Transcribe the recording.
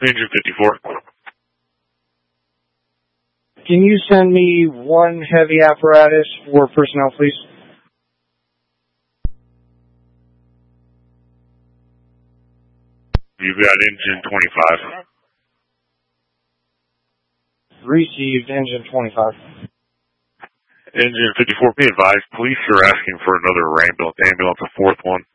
Engine 54. Can you send me one heavy apparatus for personnel, please? You've got engine 25. Received, engine 25. Engine 54, be advised, police are asking for another ambulance, a fourth one.